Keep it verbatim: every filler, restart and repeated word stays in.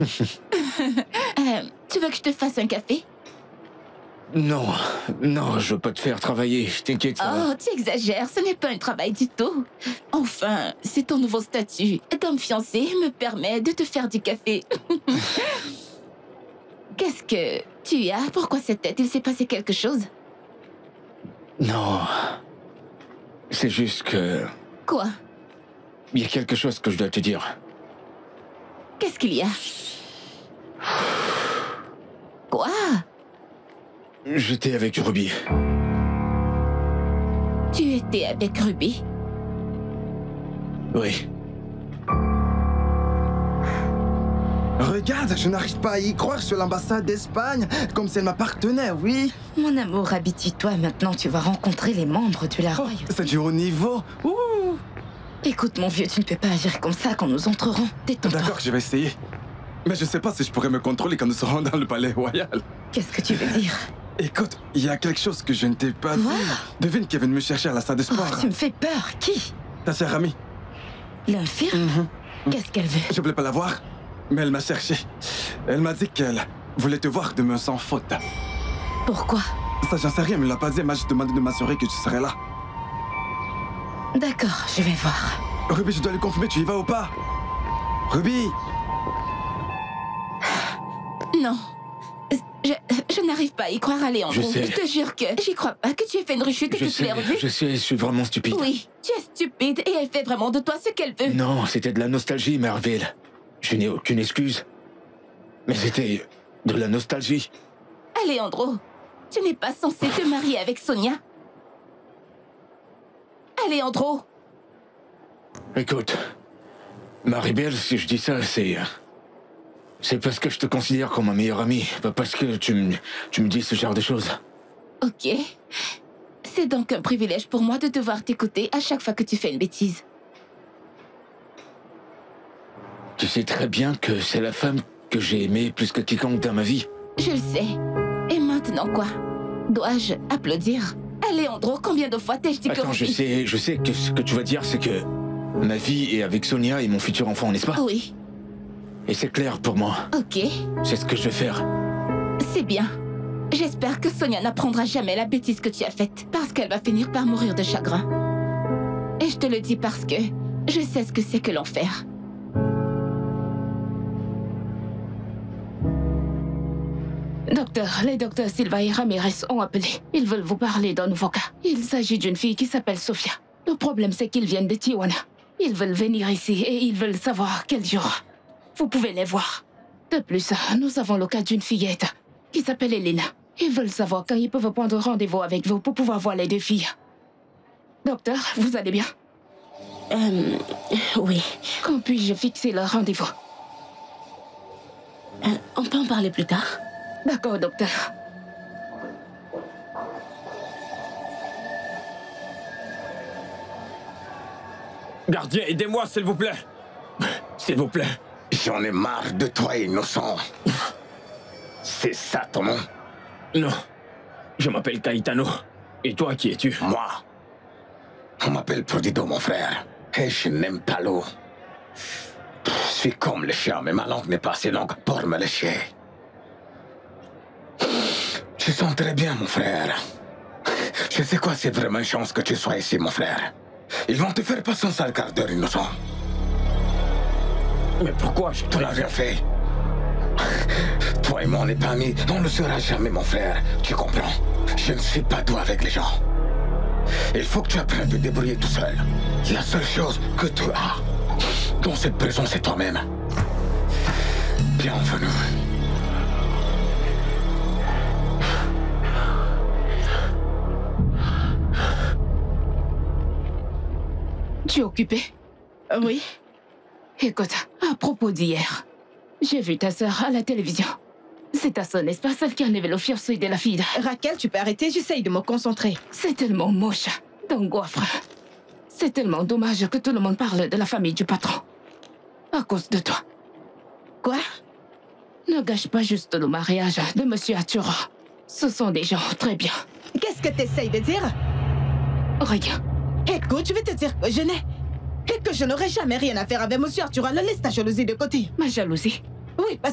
euh, Tu veux que je te fasse un café? Non, non, je veux pas te faire travailler, t'inquiète. Oh, tu exagères, ce n'est pas un travail du tout. Enfin, c'est ton nouveau statut d'homme fiancé me permet de te faire du café. Qu'est-ce que tu as? Pourquoi cette tête? Il s'est passé quelque chose? Non, c'est juste que... Quoi? Il y a quelque chose que je dois te dire. Qu'est-ce qu'il y a? Quoi? J'étais avec Ruby. Tu étais avec Ruby? Oui. Regarde, je n'arrive pas à y croire sur l'ambassade d'Espagne, comme si elle m'appartenait, oui. Mon amour, habitue-toi, maintenant tu vas rencontrer les membres de la Oh, royauté. c'est du haut niveau. Ouh. Écoute mon vieux, tu ne peux pas agir comme ça quand nous entrerons. Détends-toi. D'accord, je vais essayer. Mais je sais pas si je pourrais me contrôler quand nous serons dans le palais royal. Qu'est-ce que tu veux dire? Écoute, il y a quelque chose que je ne t'ai pas Quoi? dit. Devine qui est venu me chercher à la salle de sport. Oh, tu me fais peur. Qui? Ta chère amie. L'infirme? Mhm. Qu'est-ce qu'elle veut? Je voulais pas la voir, mais elle m'a cherché. Elle m'a dit qu'elle voulait te voir demain sans faute. Pourquoi? Ça, j'en sais rien, mais elle l'a pas dit. Elle m'a juste demandé de m'assurer que tu serais là. D'accord, je vais voir. Ruby, je dois lui confirmer, tu y vas ou pas? Ruby! Non. Je, je n'arrive pas à y croire, Alejandro. Je sais. Je te jure que j'y crois pas que tu aies fait une rechute et Je que tu l'aies sais, revue. je sais, je suis vraiment stupide. Oui, tu es stupide et elle fait vraiment de toi ce qu'elle veut. Non, c'était de la nostalgie, Merville. Je n'ai aucune excuse. Mais c'était de la nostalgie. Alejandro, tu n'es pas censé te marier avec Sonia. Alejandro. Écoute, Maribel, si je dis ça, c'est... C'est parce que je te considère comme ma meilleure amie, pas parce que tu me, tu me dis ce genre de choses. Ok. C'est donc un privilège pour moi de devoir t'écouter à chaque fois que tu fais une bêtise. Tu sais très bien que c'est la femme que j'ai aimée plus que quiconque dans ma vie. Je le sais. Et maintenant quoi? Dois-je applaudir? Alejandro, combien de fois t'ai-je dit que... Attends, je sais, je sais que ce que tu vas dire, c'est que ma vie est avec Sonia et mon futur enfant, n'est-ce pas? Oui. Et c'est clair pour moi. Ok. C'est ce que je vais faire. C'est bien. J'espère que Sonia n'apprendra jamais la bêtise que tu as faite, parce qu'elle va finir par mourir de chagrin. Et je te le dis parce que je sais ce que c'est que l'enfer. Docteur, les docteurs Silva et Ramirez ont appelé. Ils veulent vous parler d'un nouveau cas. Il s'agit d'une fille qui s'appelle Sofia. Le problème, c'est qu'ils viennent de Tijuana. Ils veulent venir ici et ils veulent savoir quel jour. Vous pouvez les voir. De plus, nous avons le cas d'une fillette qui s'appelle Elena. Ils veulent savoir quand ils peuvent prendre rendez-vous avec vous pour pouvoir voir les deux filles. Docteur, vous allez bien? Euh... Oui. Quand puis-je fixer leur rendez-vous? Euh, on peut en parler plus tard? D'accord, docteur. Gardien, aidez-moi, s'il vous plaît. S'il vous plaît. J'en ai marre de toi, innocent. C'est ça ton nom? Non. Je m'appelle Caetano. Et toi, qui es-tu? Moi. On m'appelle Perdido, mon frère. Et je n'aime pas l'eau. Je suis comme le chien, mais ma langue n'est pas assez longue pour me lécher. Je sens très bien, mon frère. Je sais quoi, c'est vraiment une chance que tu sois ici, mon frère. Ils vont te faire passer un sale quart d'heure, innocent. Mais pourquoi je... Tu n'as rien fait. Toi et moi, on n'est pas amis. On ne le sera jamais, mon frère. Tu comprends? Je ne suis pas doux avec les gens. Il faut que tu apprennes à te débrouiller tout seul. La seule chose que tu as dans cette prison, c'est toi-même. Bienvenue. Tu es occupé? Oui. Écoute, à propos d'hier, j'ai vu ta sœur à la télévision. C'est ta sœur, n'est-ce pas, celle qui a enlevé le fiancé de la fille? Raquel, tu peux arrêter, j'essaye de me concentrer. C'est tellement moche, ton goiffre. C'est tellement dommage que tout le monde parle de la famille du patron. À cause de toi. Quoi? Ne gâche pas juste le mariage de Monsieur Arturo. Ce sont des gens très bien. Qu'est-ce que t'essayes de dire? Rien. Écoute, je vais te dire que je n'ai... Et que je n'aurai jamais rien à faire avec Monsieur Arturo. Laisse ta jalousie de côté. Ma jalousie?